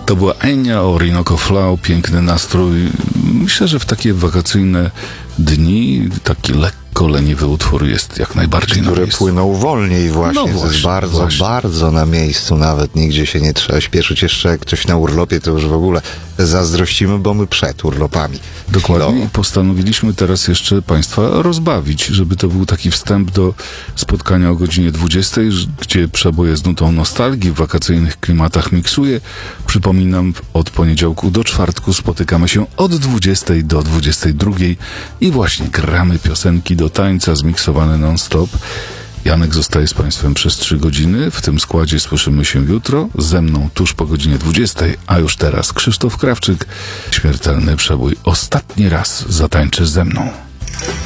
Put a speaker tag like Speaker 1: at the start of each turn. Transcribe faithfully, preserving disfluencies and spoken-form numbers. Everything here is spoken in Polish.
Speaker 1: To była Enya Orinoco Flow, piękny nastrój. Myślę, że w takie wakacyjne dni taki lekko leniwy utwór jest jak najbardziej na
Speaker 2: Które
Speaker 1: miejscu.
Speaker 2: płyną wolniej właśnie,
Speaker 1: No
Speaker 2: to
Speaker 1: właśnie,
Speaker 2: jest bardzo,
Speaker 1: właśnie.
Speaker 2: bardzo na miejscu, nawet nigdzie się nie trzeba śpieszyć. Jeszcze jak ktoś na urlopie, to już w ogóle zazdrościmy, bo my przed urlopami.
Speaker 1: Dokładnie.
Speaker 2: No.
Speaker 1: I postanowiliśmy teraz jeszcze Państwa rozbawić, żeby to był taki wstęp do spotkania o godzinie dwudziestej, gdzie przeboje z nutą nostalgii w wakacyjnych klimatach miksuje. Przypominam, od poniedziałku do czwartku spotykamy się od dwudziestej do dwudziestej drugiej i właśnie gramy piosenki do tańca zmiksowane non-stop. Janek zostaje z Państwem przez trzy godziny. W tym składzie słyszymy się jutro. Ze mną tuż po godzinie dwudziestej, a już teraz Krzysztof Krawczyk. Śmiertelny przebój. Ostatni raz zatańczysz ze mną.